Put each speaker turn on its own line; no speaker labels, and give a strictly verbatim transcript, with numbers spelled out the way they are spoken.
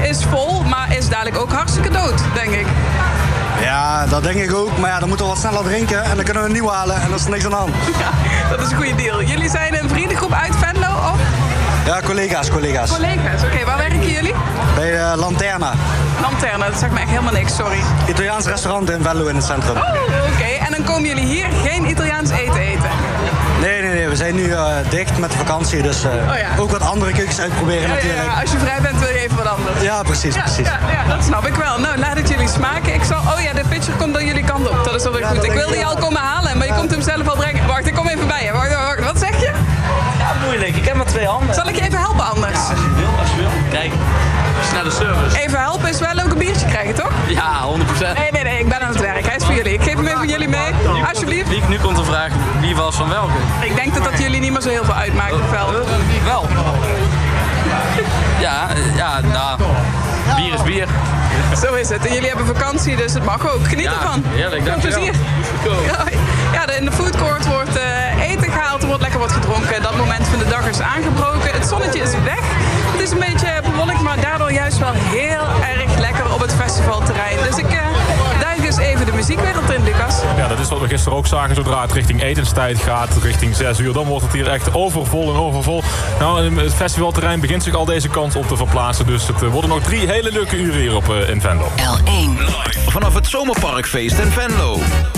is vol, maar is dadelijk ook hartstikke dood, denk ik.
Ja, dat denk ik ook. Maar ja, dan moeten we wat sneller drinken en dan kunnen we een nieuw halen en dat is niks aan de hand.
Ja, dat is een goede deal. Jullie zijn een vriendengroep uit Venlo, of?
Ja, collega's, collega's.
Collega's, oké. Okay, waar werken jullie?
Bij uh, Lanterna.
Lanterna, dat zegt me echt helemaal niks, sorry.
Italiaans restaurant in Venlo in het centrum.
Oh, oké. Okay. En dan komen jullie hier geen Italiaans eten eten?
Nee, nee, nee. We zijn nu uh, dicht met de vakantie, dus uh, oh, ja. ook wat andere keukens uitproberen
ja,
natuurlijk.
Ja, als je vrij bent wil je even wat anders.
Ja, precies,
ja,
precies.
Ja, ja, dat snap ik wel. Nou, laat het jullie smaken. Ik zal... Oh ja, de pitcher komt dan jullie kant op. Dat is wel weer ja, goed. Ik wilde je al komen halen, maar je komt hem zelf al brengen. Wacht, ik kom even bij je. Wacht, wacht, wat zeg je?
Ja, moeilijk. Ik heb maar twee handen.
Zal ik je even helpen anders?
Ja, als je wil, als je wil. Kijk, naar de service.
Even helpen is wel ook een biertje krijgen, toch?
Ja, honderd procent.
Nee, nee, nee. Ik ben aan het werk. Hij is voor jullie. Ik geef hem even voor jullie mee. Alsjeblieft.
Nu, nu komt de vraag, wie was van welke?
Ik denk dat dat jullie niet meer zo heel veel uitmaakt. Uh, wel. Uh,
wel. Ja, ja, nou, bier is bier.
Zo is het. En jullie hebben vakantie, dus het mag ook. Geniet
ja,
ervan.
Heerlijk, dank
Veel plezier. Ja, in de foodcourt wordt uh, eten gehaald, er wordt lekker wat gedronken. Dat moment van de dag is aangebroken. Het zonnetje is weg. Het is een beetje bewolkt, maar daardoor juist wel heel erg lekker op het festivalterrein. Dus ik uh, duik eens even de muziekwereld in, Lucas.
Ja, dat is wat we gisteren ook zagen. Zodra het richting etenstijd gaat, richting zes uur, dan wordt het hier echt overvol en overvol. Nou, het festivalterrein begint zich al deze kant op te verplaatsen. Dus het uh, worden nog drie hele leuke uren hier op uh, in Venlo.
L één. Vanaf het Zomerparkfeest in Venlo.